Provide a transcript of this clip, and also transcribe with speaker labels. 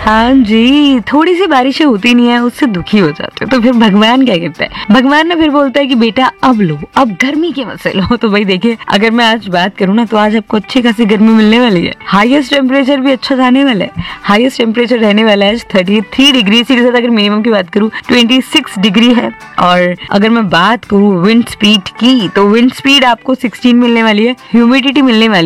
Speaker 1: हाँ जी, थोड़ी सी बारिशें होती नहीं है उससे दुखी हो जाते हो। तो फिर भगवान क्या कहता है, भगवान ना फिर बोलता है कि बेटा अब लो, अब गर्मी के मजे लो। तो भाई देखिए, अगर मैं आज बात करूँ ना तो आज आपको अच्छी खासी गर्मी मिलने वाली है। हाईएस्ट टेम्परेचर भी अच्छा जाने वाला है। हाईएस्ट टेम्परेचर रहने वाला है 33 डिग्री। इसी के साथ अगर मिनिमम की बात करूँ 26 डिग्री है। और अगर मैं बात करूँ विंड स्पीड की तो विंड स्पीड आपको 16 मिलने वाली है। ह्यूमिडिटी मिलने वाली